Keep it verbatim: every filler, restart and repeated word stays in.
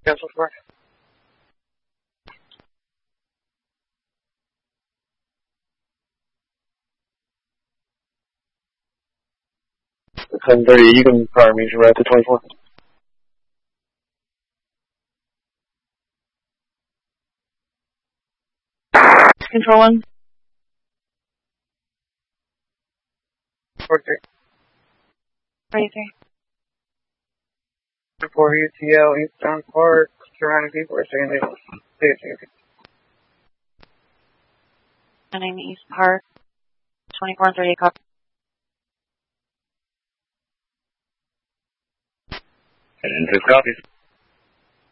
Cancel for ten thirty, you can prior meet you right at the twenty-four. Control one. Four three. twenty-three. Four U T L Eastbound Park. Surrounding people are saying they don't see it. nine East Park. twenty-four and thirty copy. And six copies.